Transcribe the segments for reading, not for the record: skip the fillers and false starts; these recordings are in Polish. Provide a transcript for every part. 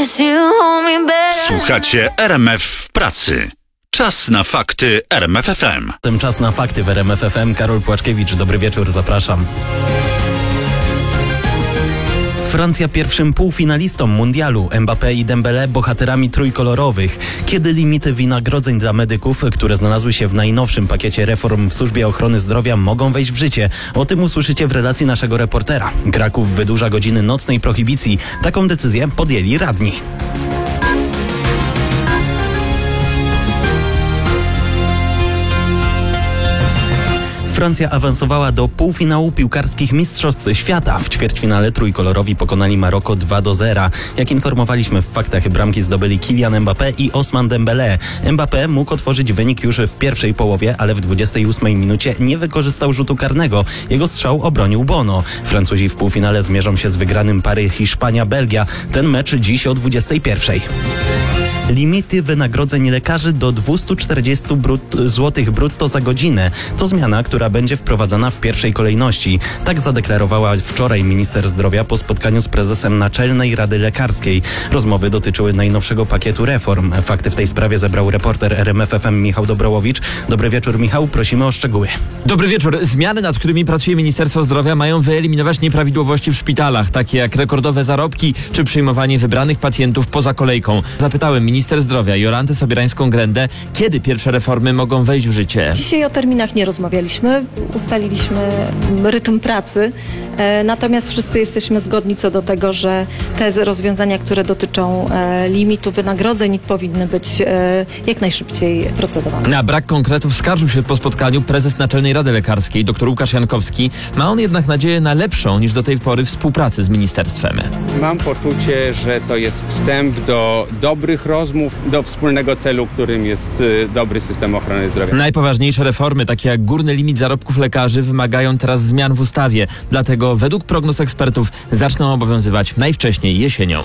Słuchacie RMF w pracy. Czas na fakty RMF FM. Czas na fakty w RMF FM. Karol Płaczkiewicz, dobry wieczór, zapraszam. Francja pierwszym półfinalistom mundialu, Mbappé i Dembélé bohaterami trójkolorowych. Kiedy limity wynagrodzeń dla medyków, które znalazły się w najnowszym pakiecie reform w służbie ochrony zdrowia, mogą wejść w życie? O tym usłyszycie w relacji naszego reportera. Kraków wydłuża godziny nocnej prohibicji. Taką decyzję podjęli radni. Francja awansowała do półfinału piłkarskich Mistrzostw Świata. W ćwierćfinale trójkolorowi pokonali Maroko 2-0. Jak informowaliśmy w faktach, bramki zdobyli Kylian Mbappé i Ousmane Dembélé. Mbappé mógł otworzyć wynik już w pierwszej połowie, ale w 28 minucie nie wykorzystał rzutu karnego. Jego strzał obronił Bono. Francuzi w półfinale zmierzą się z wygranym pary Hiszpania-Belgia. Ten mecz dziś o 21. Limity wynagrodzeń lekarzy do 240 zł brutto za godzinę. To zmiana, która będzie wprowadzana w pierwszej kolejności. Tak zadeklarowała wczoraj minister zdrowia po spotkaniu z prezesem Naczelnej Rady Lekarskiej. Rozmowy dotyczyły najnowszego pakietu reform. Fakty w tej sprawie zebrał reporter RMF FM Michał Dobrołowicz. Dobry wieczór, Michał, prosimy o szczegóły. Dobry wieczór. Zmiany, nad którymi pracuje Ministerstwo Zdrowia, mają wyeliminować nieprawidłowości w szpitalach, takie jak rekordowe zarobki czy przyjmowanie wybranych pacjentów poza kolejką. Zapytałem minister zdrowia Jolantę Sobierańską-Grendę, kiedy pierwsze reformy mogą wejść w życie. Dzisiaj o terminach nie rozmawialiśmy, ustaliliśmy rytm pracy, natomiast wszyscy jesteśmy zgodni co do tego, że te rozwiązania, które dotyczą limitu wynagrodzeń, powinny być jak najszybciej procedowane. Na brak konkretów skarżył się po spotkaniu prezes Naczelnej Rady Lekarskiej, dr Łukasz Jankowski. Ma on jednak nadzieję na lepszą niż do tej pory współpracę z ministerstwem. Mam poczucie, że to jest wstęp do dobrych rozmów, do wspólnego celu, którym jest dobry system ochrony zdrowia. Najpoważniejsze reformy, takie jak górny limit zarobków lekarzy, wymagają teraz zmian w ustawie. Dlatego według prognoz ekspertów zaczną obowiązywać najwcześniej jesienią.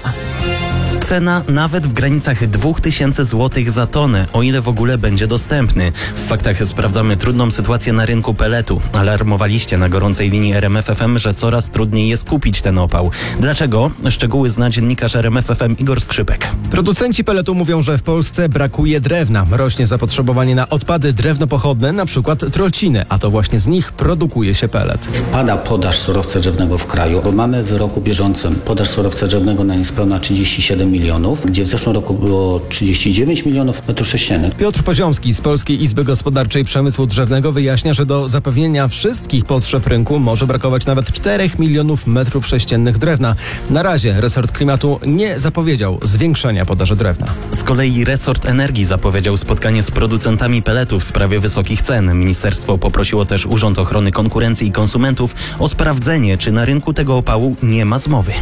Cena nawet w granicach 2000 zł za tonę, o ile w ogóle będzie dostępny. W faktach sprawdzamy trudną sytuację na rynku peletu. Alarmowaliście na gorącej linii RMF FM, że coraz trudniej jest kupić ten opał. Dlaczego? Szczegóły zna dziennikarz RMF FM Igor Skrzypek. Producenci peletu mówią, że w Polsce brakuje drewna. Rośnie zapotrzebowanie na odpady drewnopochodne, np. trociny, a to właśnie z nich produkuje się pelet. Spada podaż surowca drzewnego w kraju, bo mamy w roku bieżącym podaż surowca drzewnego na niespełna 37 milionów, gdzie w zeszłym roku było 39 milionów metrów sześciennych. Piotr Poziomski z Polskiej Izby Gospodarczej Przemysłu Drzewnego wyjaśnia, że do zapewnienia wszystkich potrzeb rynku może brakować nawet 4 milionów metrów sześciennych drewna. Na razie resort klimatu nie zapowiedział zwiększenia podaży drewna. Z kolei resort energii zapowiedział spotkanie z producentami peletu w sprawie wysokich cen. Ministerstwo poprosiło też Urząd Ochrony Konkurencji i Konsumentów o sprawdzenie, czy na rynku tego opału nie ma zmowy.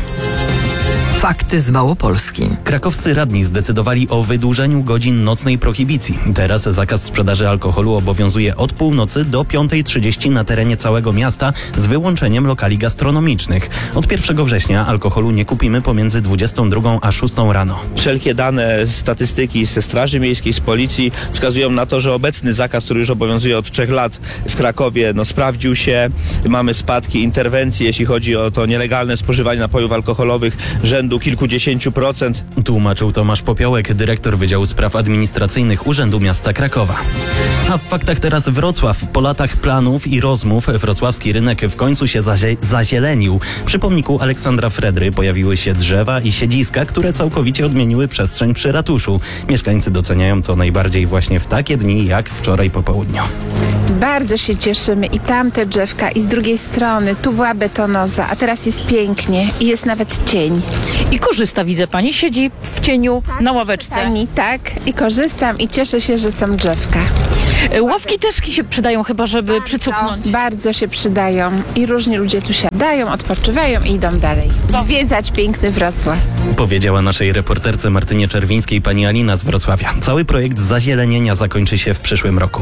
Fakty z Małopolski. Krakowscy radni zdecydowali o wydłużeniu godzin nocnej prohibicji. Teraz zakaz sprzedaży alkoholu obowiązuje od północy do 5:30 na terenie całego miasta z wyłączeniem lokali gastronomicznych. Od 1 września alkoholu nie kupimy pomiędzy 22 a 6 rano. Wszelkie dane, statystyki ze Straży Miejskiej, z Policji wskazują na to, że obecny zakaz, który już obowiązuje od 3 lat w Krakowie, sprawdził się. Mamy spadki interwencji, jeśli chodzi o to nielegalne spożywanie napojów alkoholowych, rzędu kilkudziesięciu procent. Tłumaczył Tomasz Popiołek, dyrektor Wydziału Spraw Administracyjnych Urzędu Miasta Krakowa. A w faktach teraz Wrocław. Po latach planów i rozmów wrocławski rynek w końcu się zazielenił. Przy pomniku Aleksandra Fredry pojawiły się drzewa i siedziska, które całkowicie odmieniły przestrzeń przy ratuszu. Mieszkańcy doceniają to najbardziej właśnie w takie dni jak wczoraj po południu. Bardzo się cieszymy i tamte drzewka i z drugiej strony tu była betonoza, a teraz jest pięknie i jest nawet cień. I korzysta, widzę, pani siedzi w cieniu na ławeczce. Pani, tak, i korzystam i cieszę się, że są drzewka. Ławki też się przydają chyba, żeby przycupnąć. Bardzo się przydają i różni ludzie tu siadają, odpoczywają i idą dalej. Zwiedzać piękny Wrocław. Powiedziała naszej reporterce Martynie Czerwińskiej pani Alina z Wrocławia. Cały projekt zazielenienia zakończy się w przyszłym roku.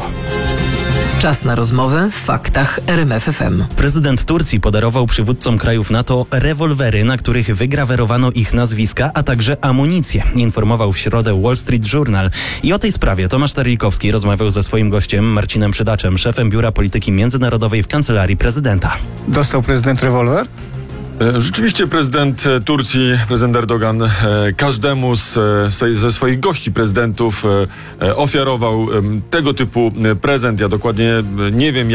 Czas na rozmowę w faktach RMF FM. Prezydent Turcji podarował przywódcom krajów NATO rewolwery, na których wygrawerowano ich nazwiska, a także amunicję. Informował w środę Wall Street Journal. I o tej sprawie Tomasz Terlikowski rozmawiał ze swoim gościem Marcinem Przydaczem, szefem Biura Polityki Międzynarodowej w Kancelarii Prezydenta. Dostał prezydent rewolwer? Rzeczywiście prezydent Turcji, prezydent Erdogan, każdemu ze swoich gości prezydentów ofiarował tego typu prezent. Ja dokładnie nie wiem,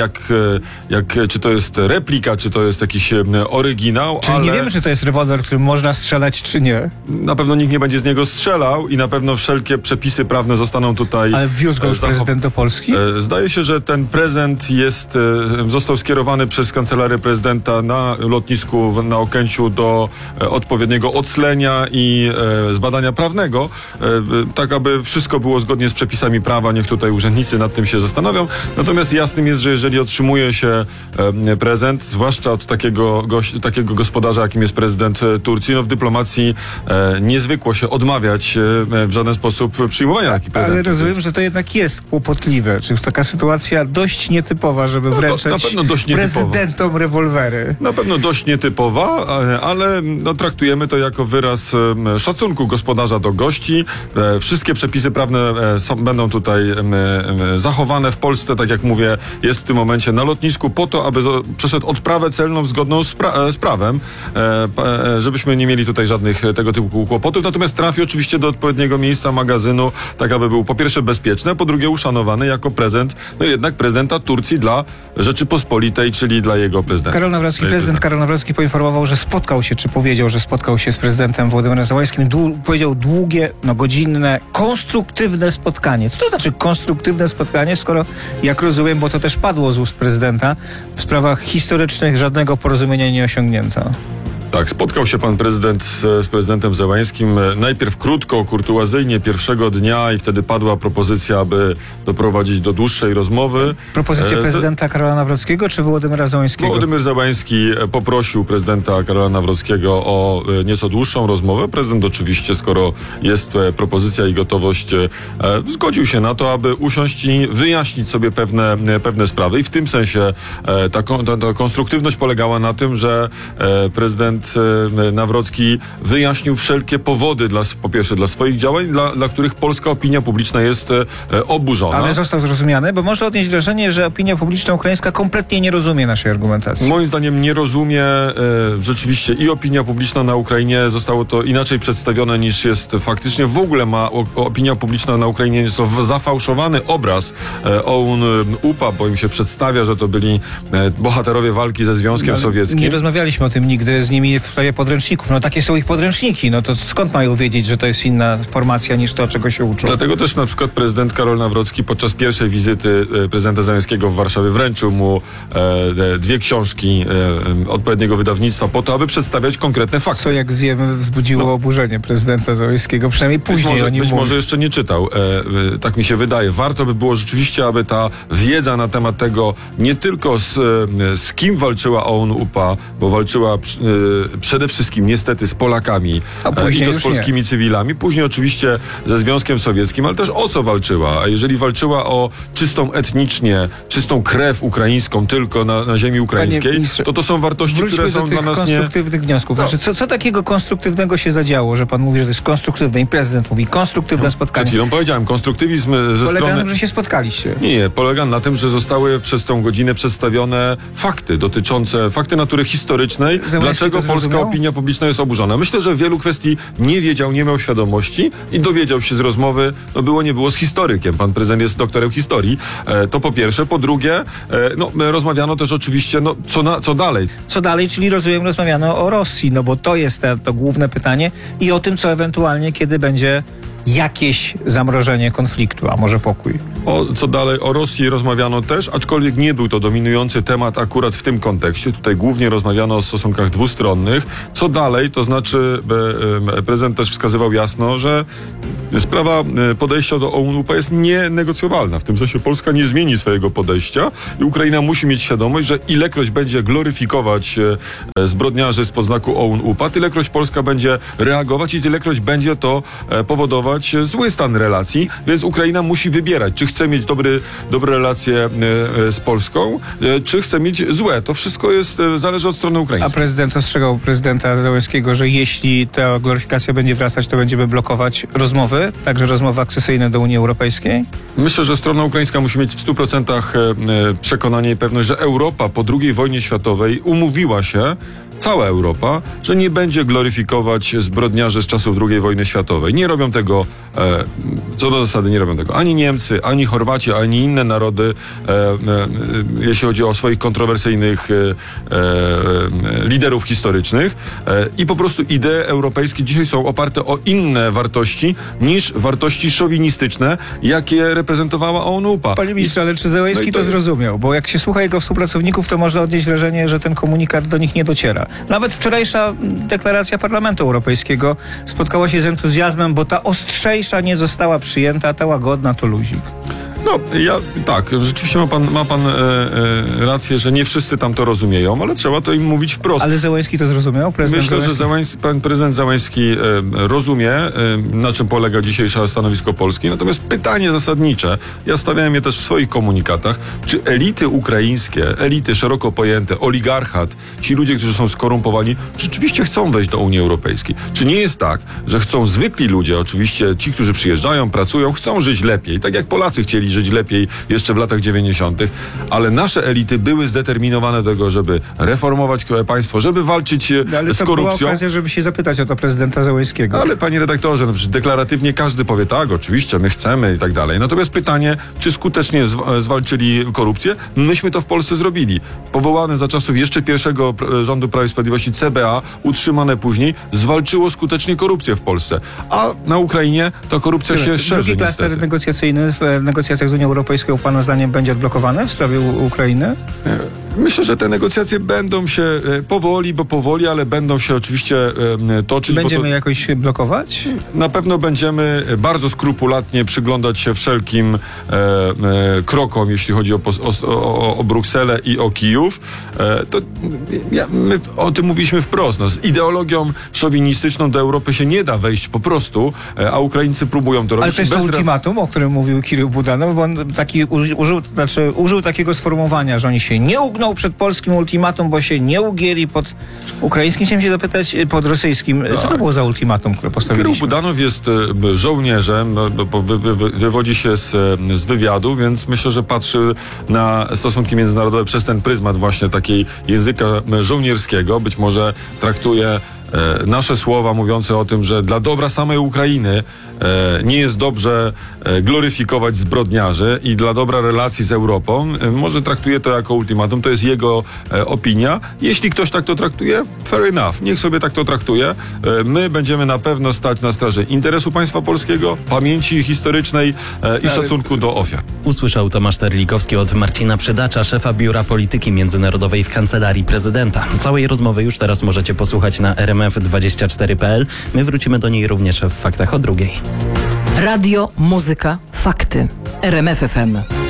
czy to jest replika, czy to jest jakiś oryginał. Czyli ale nie wiemy, czy to jest rewolwer, którym można strzelać, czy nie. Na pewno nikt nie będzie z niego strzelał i na pewno wszelkie przepisy prawne zostaną tutaj... Ale wwiózł go już prezydent do Polski? Zdaje się, że ten prezent został skierowany przez kancelarię prezydenta na lotnisku na Okęciu do odpowiedniego oclenia i zbadania prawnego, tak aby wszystko było zgodnie z przepisami prawa. Niech tutaj urzędnicy nad tym się zastanowią. Natomiast jasnym jest, że jeżeli otrzymuje się prezent, zwłaszcza od takiego gospodarza, jakim jest prezydent Turcji, no w dyplomacji niezwykło się odmawiać w żaden sposób przyjmowania takich prezentów. Ale rozumiem, że to jednak jest kłopotliwe. Czy taka sytuacja dość nietypowa, żeby wręczać prezydentom rewolwery? Na pewno dość nietypowa, ale traktujemy to jako wyraz szacunku gospodarza do gości. Wszystkie przepisy prawne będą tutaj zachowane w Polsce, tak jak mówię, jest w tym momencie na lotnisku po to, aby przeszedł odprawę celną zgodną z prawem, żebyśmy nie mieli tutaj żadnych tego typu kłopotów. Natomiast trafi oczywiście do odpowiedniego miejsca magazynu, tak aby był po pierwsze bezpieczny, a po drugie uszanowany jako prezent, jednak prezydenta Turcji dla Rzeczypospolitej, czyli dla jego prezydenta. Prezydent Karol Nawrocki poinformował, że powiedział, że spotkał się z prezydentem Wołodymyrem Zełańskim. Powiedział długie, godzinne, konstruktywne spotkanie. Co to znaczy konstruktywne spotkanie, skoro, jak rozumiem, bo to też padło z ust prezydenta, w sprawach historycznych żadnego porozumienia nie osiągnięto? Tak, spotkał się pan prezydent z prezydentem Zełańskim najpierw krótko, kurtuazyjnie pierwszego dnia i wtedy padła propozycja, aby doprowadzić do dłuższej rozmowy. Propozycja prezydenta Karola Nawrockiego czy Wołodymyra Zełańskiego? Wołodymyr Zełański poprosił prezydenta Karola Nawrockiego o nieco dłuższą rozmowę. Prezydent oczywiście, skoro jest propozycja i gotowość, zgodził się na to, aby usiąść i wyjaśnić sobie pewne sprawy. I w tym sensie ta konstruktywność polegała na tym, że prezydent Nawrocki wyjaśnił wszelkie powody po pierwsze dla swoich działań, dla których polska opinia publiczna jest oburzona. Ale został zrozumiany, bo może odnieść wrażenie, że opinia publiczna ukraińska kompletnie nie rozumie naszej argumentacji. Moim zdaniem nie rozumie rzeczywiście i opinia publiczna na Ukrainie. Zostało to inaczej przedstawione niż jest faktycznie. W ogóle ma opinia publiczna na Ukrainie nieco zafałszowany obraz OUN-UPA, bo im się przedstawia, że to byli bohaterowie walki ze Związkiem Sowieckim. Nie rozmawialiśmy o tym nigdy z nimi w sprawie podręczników. Takie są ich podręczniki. To skąd mają wiedzieć, że to jest inna formacja niż to, czego się uczą? Dlatego też na przykład prezydent Karol Nawrocki podczas pierwszej wizyty prezydenta Zełańskiego w Warszawie wręczył mu dwie książki odpowiedniego wydawnictwa po to, aby przedstawiać konkretne fakty. Co, jak wiemy, wzbudziło oburzenie prezydenta Zełańskiego. Przynajmniej później być może jeszcze nie czytał. Tak mi się wydaje. Warto by było rzeczywiście, aby ta wiedza na temat tego, nie tylko z kim walczyła OUN-UPA, bo walczyła przede wszystkim niestety z Polakami i to z polskimi cywilami. Później oczywiście ze Związkiem Sowieckim, ale też o co walczyła. A jeżeli walczyła o czystą krew ukraińską tylko na ziemi ukraińskiej, to są wartości, które są dla nas konstruktywnych wniosków. Znaczy, co takiego konstruktywnego się zadziało, że pan mówi, że to jest konstruktywne i prezydent mówi konstruktywne spotkanie? Przed chwilą powiedziałem, konstruktywizm ze polega strony... na tym, że się spotkaliście. Nie, polega na tym, że zostały przez tą godzinę przedstawione fakty natury historycznej. Dlaczego polska opinia publiczna jest oburzona? Myślę, że w wielu kwestii nie wiedział, nie miał świadomości i dowiedział się z rozmowy, nie było z historykiem. Pan prezydent jest doktorem historii. To po pierwsze. Po drugie, rozmawiano też oczywiście, co dalej? Co dalej, czyli rozmawiano o Rosji, bo to jest to główne pytanie i o tym, co ewentualnie, kiedy będzie jakieś zamrożenie konfliktu, a może pokój. Co dalej? O Rosji rozmawiano też, aczkolwiek nie był to dominujący temat akurat w tym kontekście. Tutaj głównie rozmawiano o stosunkach dwustronnych. Co dalej? To znaczy prezydent też wskazywał jasno, że sprawa podejścia do OUN-UPA jest nienegocjowalna. W tym sensie Polska nie zmieni swojego podejścia i Ukraina musi mieć świadomość, że ilekroć będzie gloryfikować zbrodniarzy spod znaku OUN-UPA, tylekroć Polska będzie reagować i tylekroć będzie to powodować zły stan relacji, więc Ukraina musi wybierać, czy chce mieć dobre relacje z Polską, czy chce mieć złe. To wszystko zależy od strony ukraińskiej. A prezydent ostrzegał prezydenta Zełańskiego, że jeśli ta gloryfikacja będzie wracać, to będziemy blokować rozmowy, także rozmowy akcesyjne do Unii Europejskiej? Myślę, że strona ukraińska musi mieć w 100% przekonanie i pewność, że Europa po II wojnie światowej umówiła się cała Europa, że nie będzie gloryfikować zbrodniarzy z czasów II wojny światowej. Nie robią tego, co do zasady nie robią tego ani Niemcy, ani Chorwaci, ani inne narody, jeśli chodzi o swoich kontrowersyjnych liderów historycznych. I po prostu idee europejskie dzisiaj są oparte o inne wartości niż wartości szowinistyczne, jakie reprezentowała ONU-PA. Panie ministrze, ale czy Załęski to zrozumiał? Bo jak się słucha jego współpracowników, to można odnieść wrażenie, że ten komunikat do nich nie dociera. Nawet wczorajsza deklaracja Parlamentu Europejskiego spotkała się z entuzjazmem, bo ta ostrzejsza nie została przyjęta, a ta łagodna to luzik. No, tak, rzeczywiście ma pan rację, że nie wszyscy tam to rozumieją, ale trzeba to im mówić wprost. Ale Załęski to zrozumiał? Myślę, że pan prezydent Załęski rozumie, na czym polega dzisiejsze stanowisko Polski. Natomiast pytanie zasadnicze, ja stawiałem je też w swoich komunikatach, czy elity ukraińskie, elity szeroko pojęte, oligarchat, ci ludzie, którzy są skorumpowani, rzeczywiście chcą wejść do Unii Europejskiej? Czy nie jest tak, że chcą zwykli ludzie, oczywiście ci, którzy przyjeżdżają, pracują, chcą żyć lepiej, tak jak Polacy chcieli żyć lepiej jeszcze w latach 90., ale nasze elity były zdeterminowane do tego, żeby reformować państwo, żeby walczyć z korupcją. Była okazja, żeby się zapytać o to prezydenta Załęskiego. Ale panie redaktorze, no przecież deklaratywnie każdy powie tak, oczywiście, my chcemy i tak dalej. Natomiast pytanie, czy skutecznie zwalczyli korupcję? Myśmy to w Polsce zrobili. Powołane za czasów jeszcze pierwszego rządu Prawa i Sprawiedliwości CBA, utrzymane później, zwalczyło skutecznie korupcję w Polsce. A na Ukrainie ta korupcja się szerzy. Drugi klaster negocjacyjny w negocjacjach z Unią Europejską pana zdaniem będzie odblokowany w sprawie Ukrainy? Myślę, że te negocjacje będą się powoli, ale będą się oczywiście toczyć. Będziemy jakoś blokować? Na pewno będziemy bardzo skrupulatnie przyglądać się wszelkim krokom, jeśli chodzi o Brukselę i o Kijów. My o tym mówiliśmy wprost. No, z ideologią szowinistyczną do Europy się nie da wejść po prostu, a Ukraińcy próbują to robić. Ale to jest to ultimatum, o którym mówił Kirył Budanow, bo on użył takiego sformułowania, że oni się nie ugną przed polskim ultimatum, bo się nie ugięli pod ukraińskim. Chciałem się zapytać pod rosyjskim. Co to było za ultimatum, które postawiliśmy? Kirył Budanow jest żołnierzem, wywodzi się z wywiadu, więc myślę, że patrzy na stosunki międzynarodowe przez ten pryzmat właśnie takiej języka żołnierskiego. Być może traktuje nasze słowa mówiące o tym, że dla dobra samej Ukrainy nie jest dobrze gloryfikować zbrodniarzy i dla dobra relacji z Europą, może traktuje to jako ultimatum, to jest jego opinia. Jeśli ktoś tak to traktuje, fair enough, niech sobie tak to traktuje. My będziemy na pewno stać na straży interesu państwa polskiego, pamięci historycznej i szacunku do ofiar. Usłyszał Tomasz Terlikowski od Marcina Przydacza, szefa Biura Polityki Międzynarodowej w Kancelarii Prezydenta. Całej rozmowy już teraz możecie posłuchać na rmf24.pl. My wrócimy do niej również w Faktach o 2:00. Radio, muzyka, fakty. RMF FM.